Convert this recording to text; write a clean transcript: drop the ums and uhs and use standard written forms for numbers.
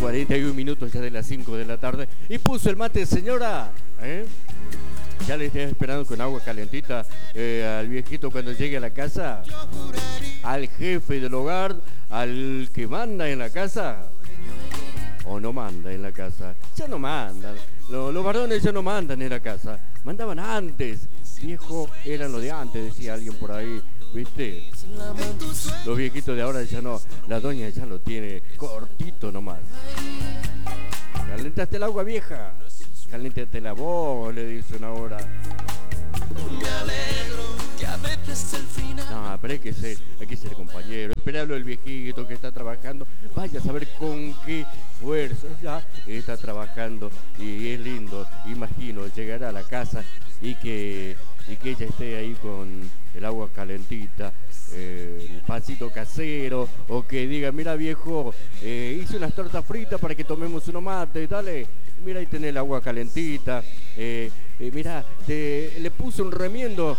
41 minutos ya de las 5 de la tarde. Y puso el mate, señora. Ya le estoy esperando con agua calentita al viejito cuando llegue a la casa. Al jefe del hogar, al que manda en la casa. O no manda en la casa. Ya no mandan. Los varones ya no mandan en la casa. Mandaban antes. Viejo eran lo de antes, decía alguien por ahí. ¿Viste? Los viejitos de ahora ya no. La doña ya lo tiene cortito nomás. Calentaste el agua, vieja. Caléntate la voz, le dicen ahora. No, pero hay que ser compañero. Esperarlo el viejito que está trabajando. Vaya a saber con qué fuerza ya está trabajando. Y es lindo, imagino, llegar a la casa y que ella esté ahí con el agua calentita, el pancito casero, o que diga, mira viejo, hice unas tortas fritas para que tomemos unos mates, dale, mira ahí tenés el agua calentita, mira, le puse un remiendo